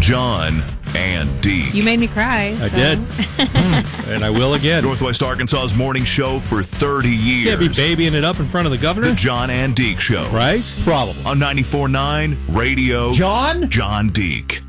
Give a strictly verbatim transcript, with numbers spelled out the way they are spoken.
John and Deke. You made me cry. I so. did. And I will again. Northwest Arkansas's morning show for thirty years. Can't be babying it up in front of the governor. The John and Deke Show. Right? Probably. On ninety-four point nine Radio John? John Deke.